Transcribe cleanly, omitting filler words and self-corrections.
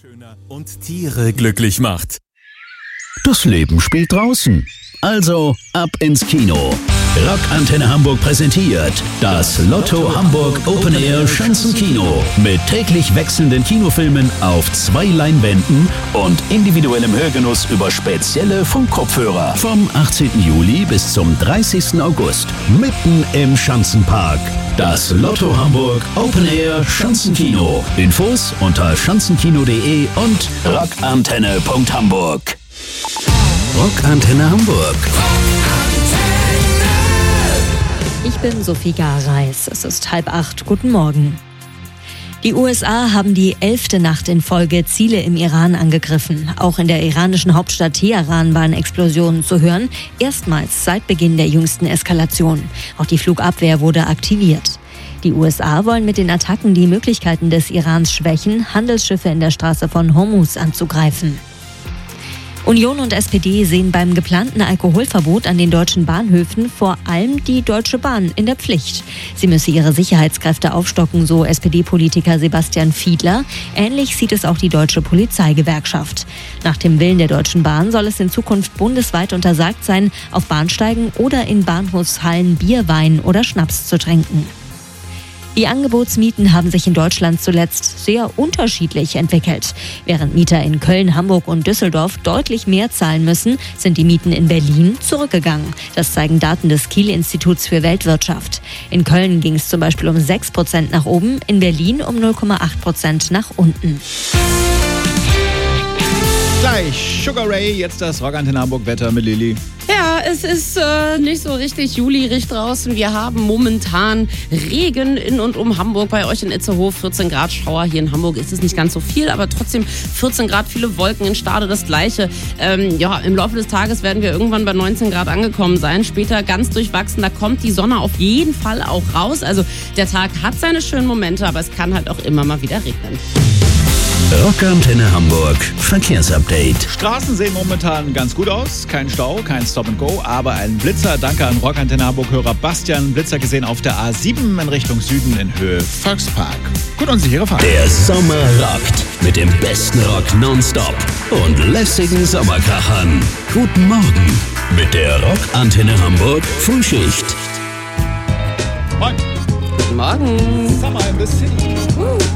schöner und Tiere glücklich macht. Das Leben spielt draußen. Also ab ins Kino. Rock Antenne Hamburg präsentiert das Lotto Hamburg Open Air Schanzenkino mit täglich wechselnden Kinofilmen auf 2 Leinwänden und individuellem Hörgenuss über spezielle Funkkopfhörer. Vom 18. Juli bis zum 30. August mitten im Schanzenpark. Das Lotto Hamburg Open Air Schanzenkino. Infos unter schanzenkino.de und rockantenne.hamburg. Rockantenne Hamburg. Ich bin Sophie Gareis. Es ist 7:30. Guten Morgen. Die USA haben die 11. Nacht in Folge Ziele im Iran angegriffen. Auch in der iranischen Hauptstadt Teheran waren Explosionen zu hören. Erstmals seit Beginn der jüngsten Eskalation. Auch die Flugabwehr wurde aktiviert. Die USA wollen mit den Attacken die Möglichkeiten des Irans schwächen, Handelsschiffe in der Straße von Hormuz anzugreifen. Union und SPD sehen beim geplanten Alkoholverbot an den deutschen Bahnhöfen vor allem die Deutsche Bahn in der Pflicht. Sie müsse ihre Sicherheitskräfte aufstocken, so SPD-Politiker Sebastian Fiedler. Ähnlich sieht es auch die Deutsche Polizeigewerkschaft. Nach dem Willen der Deutschen Bahn soll es in Zukunft bundesweit untersagt sein, auf Bahnsteigen oder in Bahnhofshallen Bier, Wein oder Schnaps zu trinken. Die Angebotsmieten haben sich in Deutschland zuletzt sehr unterschiedlich entwickelt. Während Mieter in Köln, Hamburg und Düsseldorf deutlich mehr zahlen müssen, sind die Mieten in Berlin zurückgegangen. Das zeigen Daten des Kiel-Instituts für Weltwirtschaft. In Köln ging es zum Beispiel um 6% nach oben, in Berlin um 0,8% nach unten. Gleich Sugar Ray, jetzt das Rockantenne Hamburg Wetter mit Lilly. Ja, es ist nicht so richtig julierig draußen. Wir haben momentan Regen in und um Hamburg. Bei euch in Itzehoe 14 Grad Schauer. Hier in Hamburg ist es nicht ganz so viel, aber trotzdem 14 Grad, viele Wolken. In Stade das Gleiche. Im Laufe des Tages werden wir irgendwann bei 19 Grad angekommen sein. Später ganz durchwachsen. Da kommt die Sonne auf jeden Fall auch raus. Also der Tag hat seine schönen Momente, aber es kann halt auch immer mal wieder regnen. Rockantenne Hamburg Verkehrsupdate. Straßen sehen momentan ganz gut aus. Kein Stau, kein Stop and Go, aber ein Blitzer. Danke an Rockantenne Hamburg-Hörer Bastian. Blitzer gesehen auf der A7 in Richtung Süden in Höhe Volkspark. Gut und sichere Fahrt. Der Sommer rockt mit dem besten Rock nonstop und lässigen Sommerkrachern. Guten Morgen mit der Rockantenne Hamburg Frühschicht. Moin. Guten Morgen. Summer in the City.